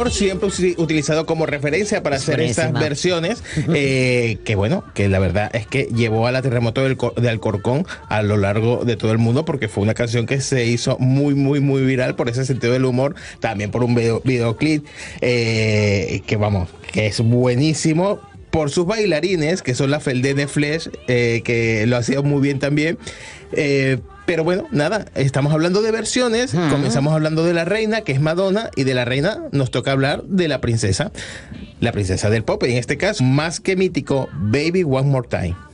Humor, siempre utilizado como referencia para hacer estas versiones, que bueno, que la verdad es que llevó a la terremoto de Alcorcón a lo largo de todo el mundo, porque fue una canción que se hizo muy, muy, muy viral por ese sentido del humor, también por un videoclip, que vamos, que es buenísimo, por sus bailarines, que son la Feldene Flesh, que lo hacían muy bien también. Pero bueno, nada, estamos hablando de versiones, comenzamos hablando de la reina, que es Madonna, y de la reina nos toca hablar de la princesa del pop, en este caso, más que mítico, Baby One More Time.